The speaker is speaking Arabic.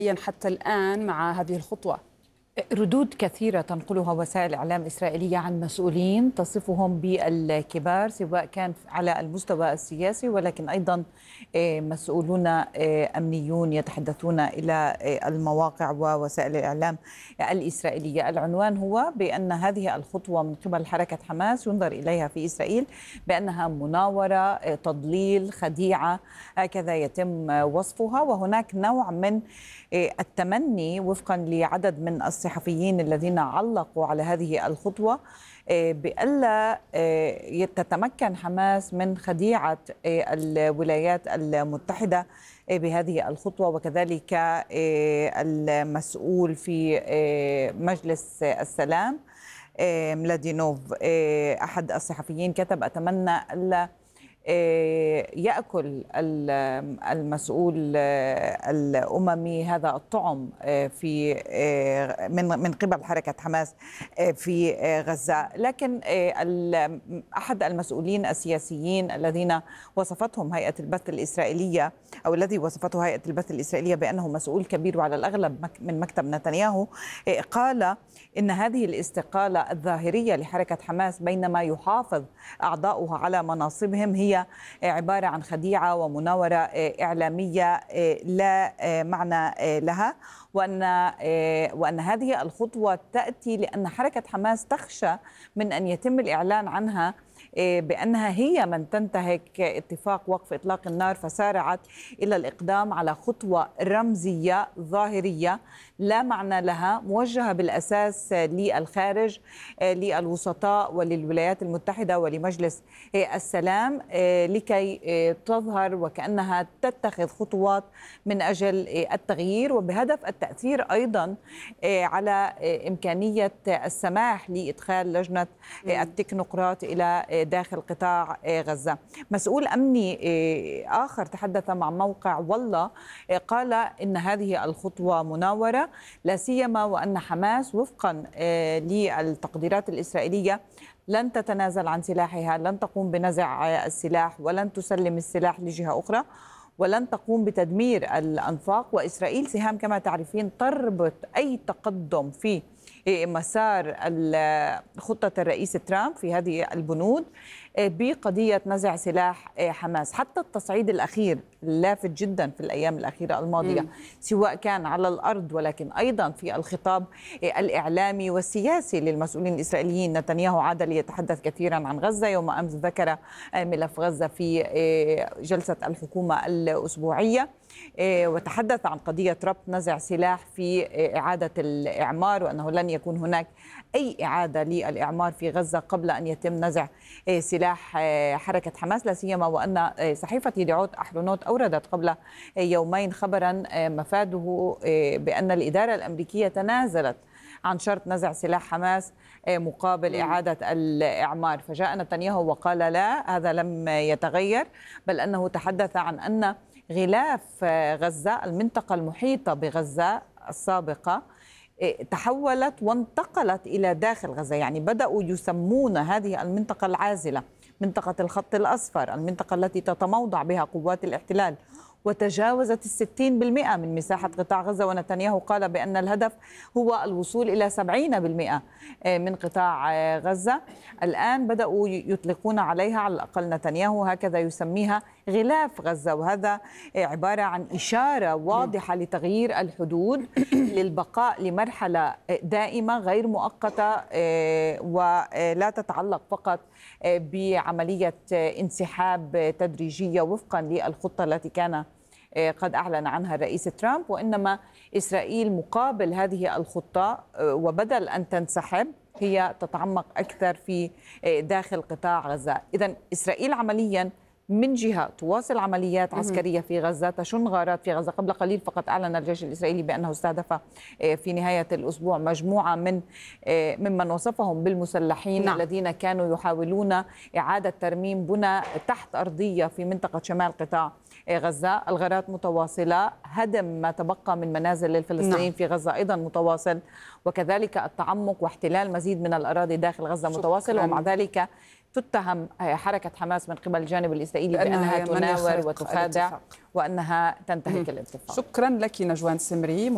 حتى الآن مع هذه الخطوة؟ ردود كثيرة تنقلها وسائل إعلام إسرائيلية عن مسؤولين تصفهم بالكبار، سواء كان على المستوى السياسي ولكن أيضا مسؤولون أمنيون يتحدثون إلى المواقع ووسائل الإعلام الإسرائيلية. العنوان هو بأن هذه الخطوة من قبل حركة حماس ينظر إليها في إسرائيل بأنها مناورة، تضليل، خديعة، هكذا يتم وصفها. وهناك نوع من التمني وفقا لعدد من الصحفيين الذين علقوا على هذه الخطوة بألا تتمكن حماس من خديعة الولايات المتحدة بهذه الخطوة. وكذلك المسؤول في مجلس السلام ملادينوف، أحد الصحفيين، كتب: أتمنى ألا يأكل المسؤول الأممي هذا الطعم في من قبل حركة حماس في غزة. لكن أحد المسؤولين السياسيين الذين وصفتهم هيئة البث الإسرائيلية، أو الذي وصفته هيئة البث الإسرائيلية بأنه مسؤول كبير وعلى الأغلب من مكتب نتنياهو، قال إن هذه الاستقالة الظاهرية لحركة حماس بينما يحافظ أعضاؤها على مناصبهم هي عبارة عن خديعة ومناورة إعلامية لا معنى لها، وأن هذه الخطوة تأتي لأن حركة حماس تخشى من أن يتم الإعلان عنها بأنها هي من تنتهك اتفاق وقف إطلاق النار، فسارعت إلى الإقدام على خطوة رمزية ظاهرية لا معنى لها، موجهة بالأساس للخارج، للوسطاء وللولايات المتحدة ولمجلس السلام، لكي تظهر وكأنها تتخذ خطوات من أجل التغيير، وبهدف التأثير أيضا على إمكانية السماح لإدخال لجنة التكنوقراط إلى داخل قطاع غزة. مسؤول أمني آخر تحدث مع موقع والله قال إن هذه الخطوة مناورة، لا سيما وأن حماس وفقا للتقديرات الإسرائيلية لن تتنازل عن سلاحها، لن تقوم بنزع السلاح ولن تسلم السلاح لجهة أخرى، ولن تقوم بتدمير الأنفاق. وإسرائيل سهام كما تعرفين تربط أي تقدم في مسار خطة الرئيس ترامب في هذه البنود بقضية نزع سلاح حماس. حتى التصعيد الأخير لافت جدا في الأيام الأخيرة الماضية، سواء كان على الأرض ولكن أيضا في الخطاب الإعلامي والسياسي للمسؤولين الإسرائيليين. نتنياهو عاد ليتحدث كثيرا عن غزة، يوم أمس ذكر ملف غزة في جلسة الحكومة الأسبوعية، وتحدث عن قضية ربط نزع سلاح في إعادة الإعمار، وأنه لن يكون هناك أي إعادة للإعمار في غزة قبل أن يتم نزع سلاح حركة حماس، لا سيما وأن صحيفة يدعوت أحرونوت أوردت قبل يومين خبرا مفاده بأن الإدارة الأمريكية تنازلت عن شرط نزع سلاح حماس مقابل إعادة الإعمار. فجاء نتنياهو وقال لا، هذا لم يتغير، بل أنه تحدث عن أن غلاف غزة، المنطقة المحيطة بغزة السابقة، تحولت وانتقلت إلى داخل غزة. يعني بدأوا يسمون هذه المنطقة العازلة منطقة الخط الأصفر، المنطقة التي تتموضع بها قوات الاحتلال، وتجاوزت 60% من مساحة قطاع غزة. ونتنياهو قال بأن الهدف هو الوصول إلى 70% من قطاع غزة. الآن بدأوا يطلقون عليها، على الأقل نتنياهو هكذا يسميها، غلاف غزة، وهذا عبارة عن إشارة واضحة لتغيير الحدود للبقاء لمرحلة دائمة غير مؤقتة، ولا تتعلق فقط بعملية انسحاب تدريجية وفقا للخطة التي كان قد أعلن عنها الرئيس ترامب، وإنما إسرائيل مقابل هذه الخطة وبدل أن تنسحب هي تتعمق أكثر في داخل قطاع غزة. إذن إسرائيل عملياً من جهة تواصل عمليات عسكرية في غزة، تشن غارات في غزة. قبل قليل فقط أعلن الجيش الإسرائيلي بأنه استهدف في نهاية الأسبوع مجموعة ممن وصفهم بالمسلحين، الذين كانوا يحاولون إعادة ترميم بنى تحت أرضية في منطقة شمال قطاع غزة. الغارات متواصلة، هدم ما تبقى من منازل للفلسطينيين في غزة أيضا متواصل، وكذلك التعمق واحتلال مزيد من الأراضي داخل غزة متواصل. ومع ذلك تتهم حركة حماس من قبل الجانب الإسرائيلي بأنها تناور وتخادع وأنها تنتهك الاتفاق. شكرا لك نجوان سمري.